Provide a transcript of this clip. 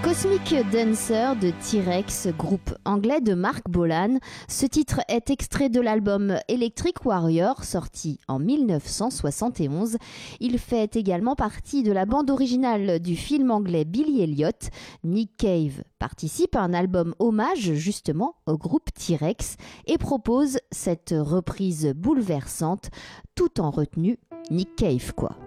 Cosmic Dancer de T-Rex, groupe anglais de Mark Bolan. Ce titre est extrait de l'album Electric Warrior, sorti en 1971. Il fait également partie de la bande originale du film anglais Billy Elliot. Nick Cave participe à un album hommage justement au groupe T-Rex et propose cette reprise bouleversante, tout en retenue. Nick Cave quoi.